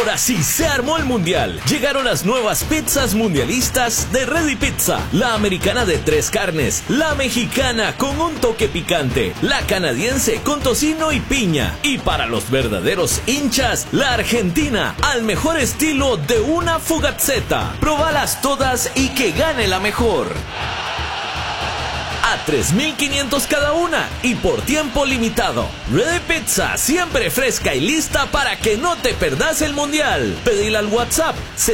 Ahora sí se armó el mundial. Llegaron las nuevas pizzas mundialistas de Ready Pizza. La americana de 3 carnes, la mexicana con un toque picante, la canadiense con tocino y piña. Y para los verdaderos hinchas, la argentina al mejor estilo de una fugazzetta. Probalas todas y que gane la mejor. A 3.500 cada una y por tiempo limitado. Ready Pizza, siempre fresca y lista para que no te perdas el mundial. Pedila al WhatsApp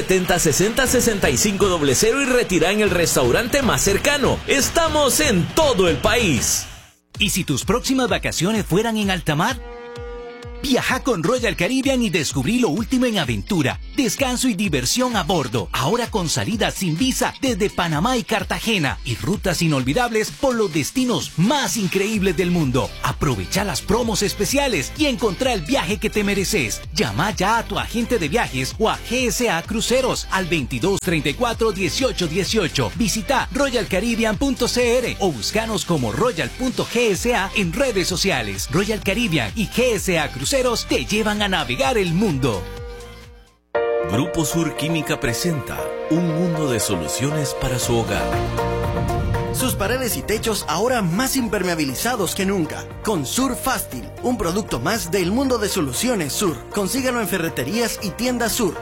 7060-6500 y retira en el restaurante más cercano. Estamos en todo el país. ¿Y si tus próximas vacaciones fueran en alta mar? Viaja con Royal Caribbean y descubrí lo último en aventura, descanso y diversión a bordo. Ahora con salidas sin visa desde Panamá y Cartagena y rutas inolvidables por los destinos más increíbles del mundo. Aprovecha las promos especiales y encontrá el viaje que te mereces. Llama ya a tu agente de viajes o a GSA Cruceros al 2234-1818. Visita royalcaribbean.cr o búscanos como royal.gsa en redes sociales. Royal Caribbean y GSA Cruceros te llevan a navegar el mundo. Grupo Sur Química presenta un mundo de soluciones para su hogar. Sus paredes y techos ahora más impermeabilizados que nunca. Con Sur Fácil, un producto más del mundo de soluciones Sur. Consígalo en ferreterías y tiendas Sur.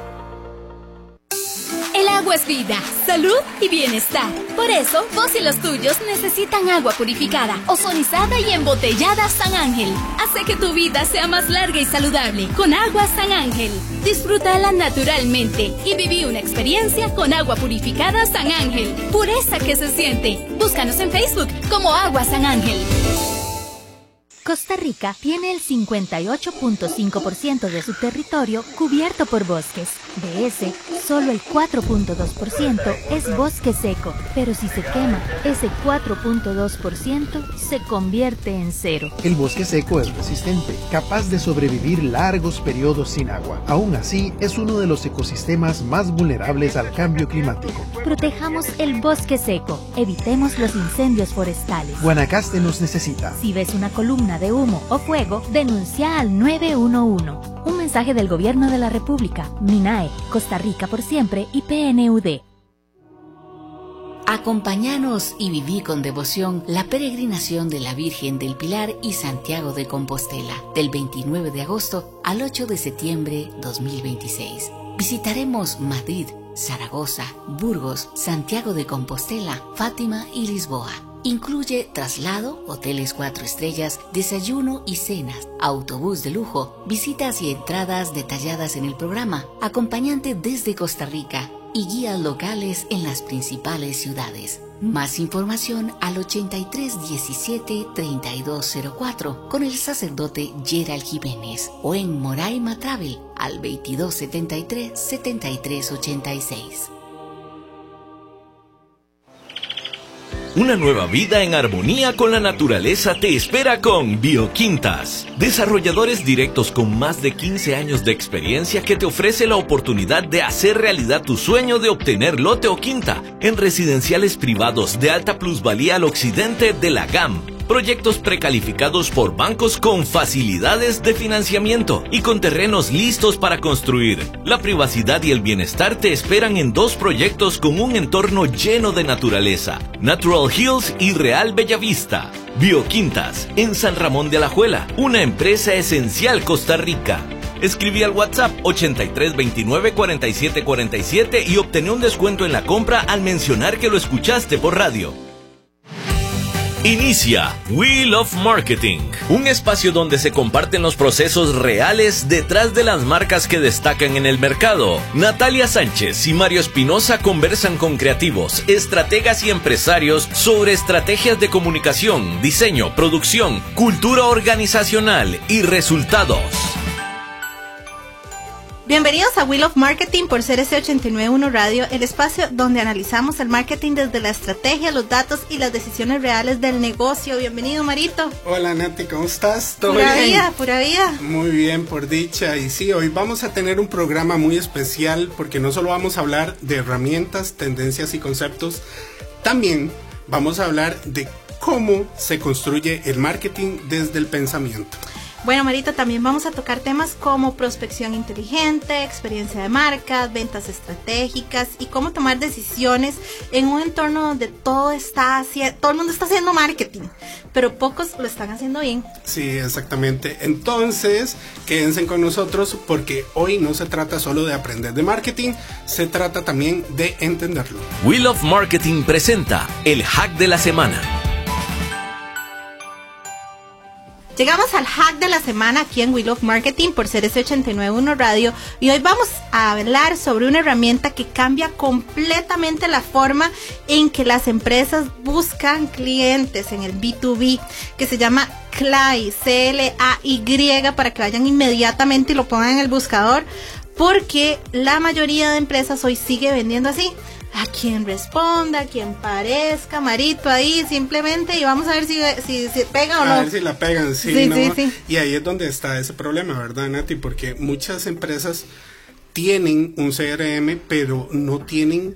El agua es vida, salud y bienestar. Por eso, vos y los tuyos necesitan agua purificada, ozonizada y embotellada San Ángel. Hace que tu vida sea más larga y saludable con agua San Ángel. Disfrútala naturalmente y viví una experiencia con agua purificada San Ángel. Pureza que se siente. Búscanos en Facebook como Agua San Ángel. Costa Rica tiene el 58.5% de su territorio cubierto por bosques. De ese, solo el 4.2% es bosque seco, pero si se quema, ese 4.2% se convierte en cero. El bosque seco es resistente, capaz de sobrevivir largos periodos sin agua. Aún así, es uno de los ecosistemas más vulnerables al cambio climático. Protejamos el bosque seco, evitemos los incendios forestales. Guanacaste nos necesita. Si ves una columna de humo o fuego, denuncia al 911. Un mensaje del Gobierno de la República, MINAE, Costa Rica por siempre y PNUD. Acompáñanos y viví con devoción la peregrinación de la Virgen del Pilar y Santiago de Compostela, del 29 de agosto al 8 de septiembre 2026. Visitaremos Madrid, Zaragoza, Burgos, Santiago de Compostela, Fátima y Lisboa. Incluye traslado, hoteles 4 estrellas, desayuno y cenas, autobús de lujo, visitas y entradas detalladas en el programa, acompañante desde Costa Rica y guías locales en las principales ciudades. Más información al 8317-3204 con el sacerdote Gerald Jiménez o en Moraima Travel al 2273-7386. Una nueva vida en armonía con la naturaleza te espera con Bioquintas. Desarrolladores directos con más de 15 años de experiencia que te ofrece la oportunidad de hacer realidad tu sueño de obtener lote o quinta en residenciales privados de alta plusvalía al occidente de la GAM. Proyectos precalificados por bancos con facilidades de financiamiento y con terrenos listos para construir. La privacidad y el bienestar te esperan en 2 proyectos con un entorno lleno de naturaleza: Natural Hills y Real Bellavista. Bioquintas, en San Ramón de Alajuela, una empresa esencial Costa Rica. Escribí al WhatsApp 8329-4747 y obtené un descuento en la compra al mencionar que lo escuchaste por radio. Inicia Wheel of Marketing, un espacio donde se comparten los procesos reales detrás de las marcas que destacan en el mercado. Natalia Sánchez y Mario Espinosa conversan con creativos, estrategas y empresarios sobre estrategias de comunicación, diseño, producción, cultura organizacional y resultados. Bienvenidos a Wheel of Marketing por CRC 891 Radio, el espacio donde analizamos el marketing desde la estrategia, los datos y las decisiones reales del negocio. Bienvenido, Marito. Hola, Nati, ¿cómo estás? ¿Todo pura bien? Vida, pura vida. Muy bien, por dicha. Y sí, hoy vamos a tener un programa muy especial porque no solo vamos a hablar de herramientas, tendencias y conceptos, también vamos a hablar de cómo se construye el marketing desde el pensamiento. Bueno, Marita, también vamos a tocar temas como prospección inteligente, experiencia de marcas, ventas estratégicas y cómo tomar decisiones en un entorno donde todo el mundo está haciendo marketing, pero pocos lo están haciendo bien. Sí, exactamente. Entonces, quédense con nosotros porque hoy no se trata solo de aprender de marketing, se trata también de entenderlo. Wheel of Marketing presenta el hack de la semana. Llegamos al hack de la semana aquí en Wheel of Marketing por CRC 891 Radio y hoy vamos a hablar sobre una herramienta que cambia completamente la forma en que las empresas buscan clientes en el B2B, que se llama CLAY, C-L-A-Y, para que vayan inmediatamente y lo pongan en el buscador, porque la mayoría de empresas hoy sigue vendiendo así. A quien responda, a quien parezca, Marito, ahí simplemente, y vamos a ver si pega o no. A ver si la pegan, sí, sí, ¿no? Sí. Y ahí es donde está ese problema, ¿verdad, Nati? Porque muchas empresas tienen un CRM, pero no tienen